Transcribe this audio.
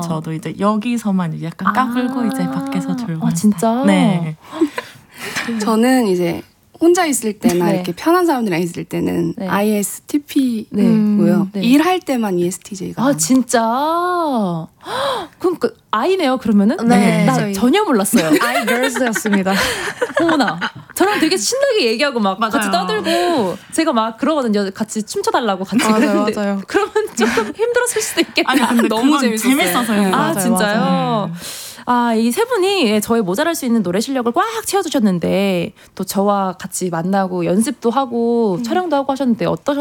저도 이제 여기서만 이제 약간 까불고 이제 밖에서 조용한 진짜? 네. 저는 이제 혼자 있을 때나 이렇게 편한 사람들이랑 있을 때는 ISTP고요. 일할 때만 ESTJ가. 진짜? 그럼 I네요, 그러면은? 네. 나 전혀 몰랐어요. I girls였습니다. 어머나. 저랑 되게 신나게 얘기하고 막 맞아요. 같이 떠들고 제가 막 그러거든요. 같이 춤춰달라고 같이 그랬는데 맞아요. 그러면 조금 힘들었을 수도 있겠네요. 아니 근데 너무 재밌어서요. 진짜요? 이 세 분이 저의 모자랄 수 있는 노래 실력을 꽉 채워주셨는데 또 저와 같이 만나고 연습도 하고 촬영도 하고 하셨는데 어떠셨나요?